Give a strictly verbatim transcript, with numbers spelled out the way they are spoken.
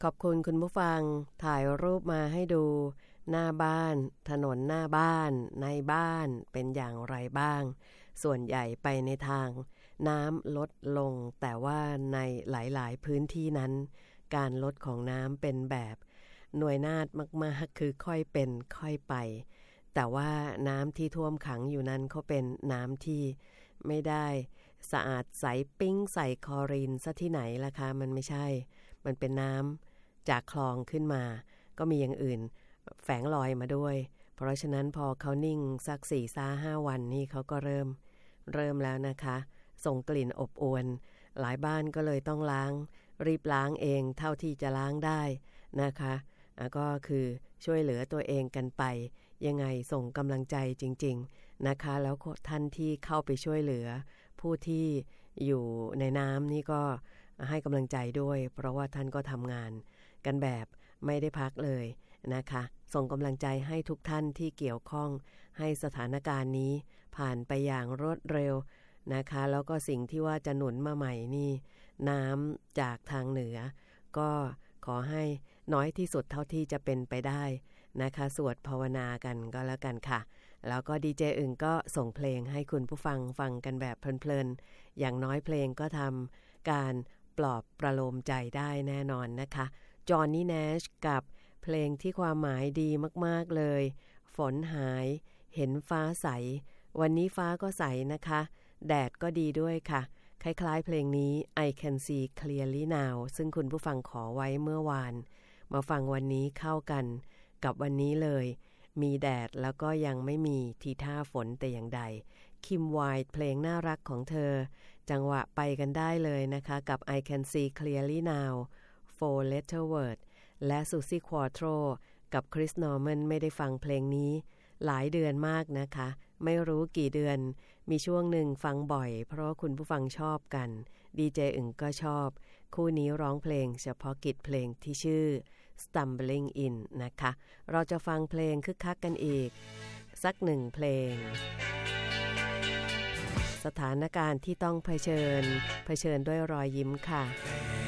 ขอบคุณคุณผู้ฟังถ่ายรูปมาให้ดูหน้าบ้านถนนหน้าบ้านในบ้านเป็นอย่างไรบ้างส่วนใหญ่ไปในทางน้ำลดลงแต่ว่าในหลายๆพื้นที่นั้นการลดของน้ำเป็นแบบหน่วยนาฏมากๆคือค่อยเป็นค่อยไปแต่ว่าน้ำที่ท่วมขังอยู่นั้นเขาเป็นน้ำที่ไม่ได้สะอาดใสปิ้งใส่คลอรีนซะที่ไหนล่ะคะมันไม่ใช่มันเป็นน้ำจากคลองขึ้นมาก็มีอย่างอื่นแฝงลอยมาด้วยเพราะฉะนั้นพอเขานิ่งสักสี่ซ่าห้าวันนี่เขาก็เริ่มเริ่มแล้วนะคะส่งกลิ่นอบอวลหลายบ้านก็เลยต้องล้างรีบล้างเองเท่าที่จะล้างได้นะคะก็คือช่วยเหลือตัวเองกันไปยังไงส่งกำลังใจจริงๆนะคะแล้วท่านที่เข้าไปช่วยเหลือผู้ที่อยู่ในน้ำนี่ก็ให้กำลังใจด้วยเพราะว่าท่านก็ทำงานกันแบบไม่ได้พักเลยนะคะส่งกำลังใจให้ทุกท่านที่เกี่ยวข้องให้สถานการณ์นี้ผ่านไปอย่างรวดเร็วนะคะแล้วก็สิ่งที่ว่าจะหนุนมาใหม่นี่น้ำจากทางเหนือก็ขอให้น้อยที่สุดเท่าที่จะเป็นไปได้นะคะสวดภาวนากันก็แล้วกันค่ะแล้วก็ดีเจอึ่งก็ส่งเพลงให้คุณผู้ฟังฟังกันแบบเพลินๆอย่างน้อยเพลงก็ทำการปลอบประโลมใจได้แน่นอนนะคะจอห์นนี่แนชกับเพลงที่ความหมายดีมากๆเลยฝนหายเห็นฟ้าใสวันนี้ฟ้าก็ใสนะคะแดดก็ดีด้วยค่ะคล้ายๆเพลงนี้ I Can See Clearly Now ซึ่งคุณผู้ฟังขอไว้เมื่อวานมาฟังวันนี้เข้ากันกับวันนี้เลยมีแดดแล้วก็ยังไม่มีทีท่าฝนแต่อย่างใดคิมไวท์เพลงน่ารักของเธอจังหวะไปกันได้เลยนะคะกับ I Can See Clearly Now Four Letter Word และ Susie Quattro กับคริสนอร์แมนไม่ได้ฟังเพลงนี้หลายเดือนมากนะคะไม่รู้กี่เดือนมีช่วงหนึ่งฟังบ่อยเพราะคุณผู้ฟังชอบกันดีเจอึ่งก็ชอบคู่นี้ร้องเพลงเฉพาะกิจเพลงที่ชื่อ Stumbling In นะคะเราจะฟังเพลงคึกคักกันอีกสักหนึ่งเพลงสถานการณ์ที่ต้องเผชิญเผชิญด้วยรอยยิ้มค่ะ